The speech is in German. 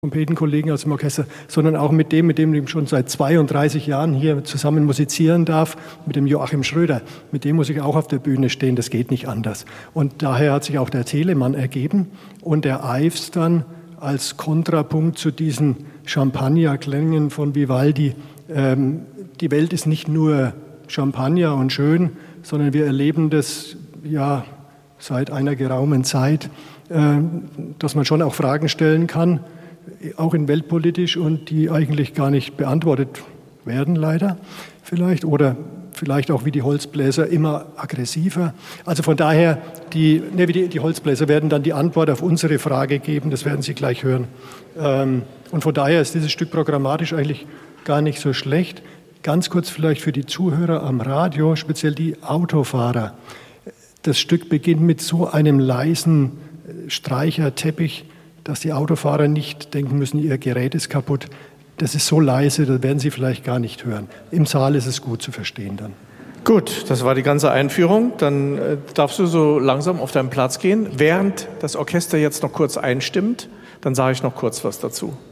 Trompetenkollegen aus dem Orchester, sondern auch mit dem ich schon seit 32 Jahren hier zusammen musizieren darf, mit dem Joachim Schröder. Mit dem muss ich auch auf der Bühne stehen, das geht nicht anders. Und daher hat sich auch der Telemann ergeben und der Ives dann als Kontrapunkt zu diesen Champagnerklängen von Vivaldi. Die Welt ist nicht nur Champagner und schön, sondern wir erleben das ja seit einer geraumen Zeit, dass man schon auch Fragen stellen kann, auch in weltpolitisch, und die eigentlich gar nicht beantwortet werden, leider vielleicht, oder vielleicht auch wie die Holzbläser immer aggressiver. Also von daher, die Holzbläser werden dann die Antwort auf unsere Frage geben, das werden Sie gleich hören. Und von daher ist dieses Stück programmatisch eigentlich gar nicht so schlecht. Ganz kurz vielleicht für die Zuhörer am Radio, speziell die Autofahrer. Das Stück beginnt mit so einem leisen Streicherteppich, dass die Autofahrer nicht denken müssen, ihr Gerät ist kaputt. Das ist so leise, das werden Sie vielleicht gar nicht hören. Im Saal ist es gut zu verstehen dann. Gut, das war die ganze Einführung. Dann darfst du so langsam auf deinen Platz gehen. Während das Orchester jetzt noch kurz einstimmt, dann sage ich noch kurz was dazu.